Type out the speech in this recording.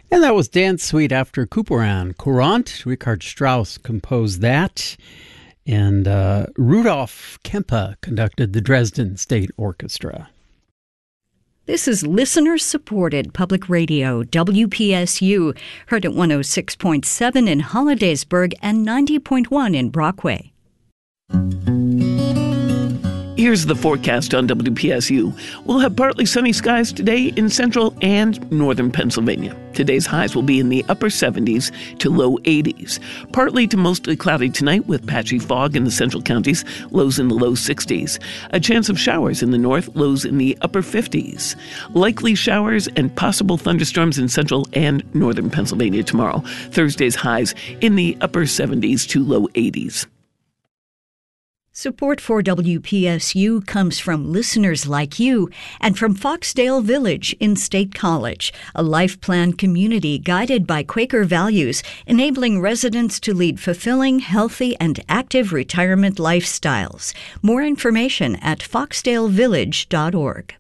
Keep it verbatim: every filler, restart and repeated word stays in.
And that was Dance Suite after Couperin. Courant, Richard Strauss composed that. And uh, Rudolf Kempe conducted the Dresden State Orchestra. This is listener-supported public radio, W P S U, heard at one oh six point seven in Hollidaysburg and ninety point one in Brockway. Here's the forecast on W P S U. We'll have partly sunny skies today in central and northern Pennsylvania. Today's highs will be in the upper seventies to low eighties. Partly to mostly cloudy tonight with patchy fog in the central counties, lows in the low sixties. A chance of showers in the north, lows in the upper fifties. Likely showers and possible thunderstorms in central and northern Pennsylvania tomorrow. Thursday's highs in the upper seventies to low eighties. Support for W P S U comes from listeners like you and from Foxdale Village in State College, a life plan community guided by Quaker values, enabling residents to lead fulfilling, healthy, and active retirement lifestyles. More information at foxdale village dot org.